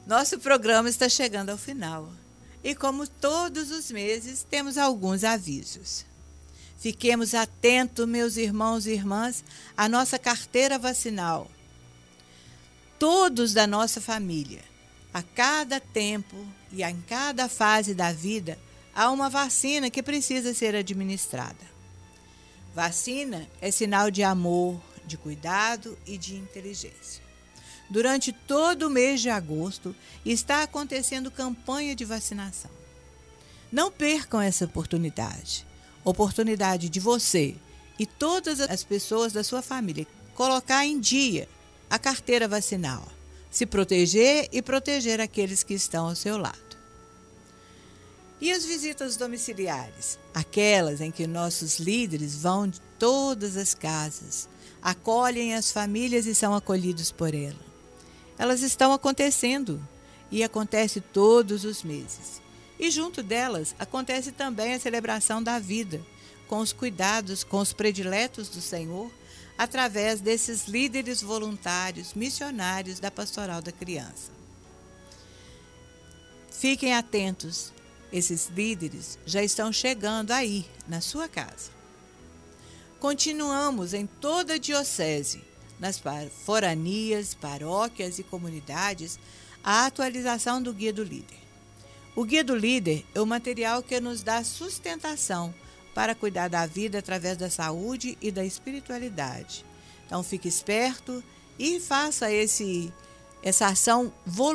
Nosso programa está chegando ao final e, como todos os meses, temos alguns avisos. Fiquemos atentos, meus irmãos e irmãs, à nossa carteira vacinal. Todos da nossa família, a cada tempo e em cada fase da vida, há uma vacina que precisa ser administrada. Vacina é sinal de amor, de cuidado e de inteligência. Durante todo o mês de agosto está acontecendo campanha de vacinação. Não percam essa oportunidade de você e todas as pessoas da sua família colocar em dia a carteira vacinal, se proteger e proteger aqueles que estão ao seu lado. E as visitas domiciliares? Aquelas em que nossos líderes vão de todas as casas, acolhem as famílias e são acolhidos por ela. Elas estão acontecendo e acontece todos os meses. E junto delas acontece também a celebração da vida, com os cuidados, com os prediletos do Senhor, através desses líderes voluntários, missionários da Pastoral da Criança. Fiquem atentos, esses líderes já estão chegando aí, na sua casa. Continuamos em toda a diocese, nas foranias, paróquias e comunidades, a atualização do Guia do Líder. O Guia do Líder é o material que nos dá sustentação para cuidar da vida através da saúde e da espiritualidade. Então, fique esperto e faça essa ação voluntária